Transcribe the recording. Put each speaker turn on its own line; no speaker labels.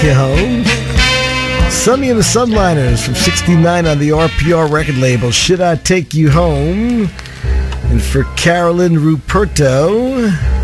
You home. Sonny and the Sunliners from 69 on the RPR record label, Should I Take You Home? And for Carolyn Ruperto,